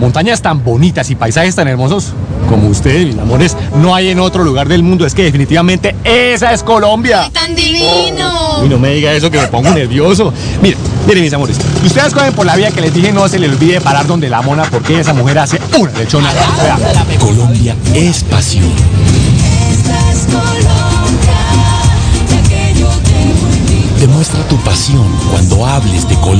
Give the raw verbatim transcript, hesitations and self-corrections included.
montañas tan bonitas y paisajes tan hermosos como ustedes, mis amores, no hay en otro lugar del mundo. Es que definitivamente esa es Colombia. ¡Ay, tan divino! Y no me diga eso que me pongo nervioso. Mire, miren, mis amores, si ustedes cogen por la vía que les dije, no se les olvide parar donde la mona, porque esa mujer hace una lechona. Colombia es pasión. Esta es Colombia, la que yo tengo en mí. Demuestra tu pasión cuando hables de Colombia.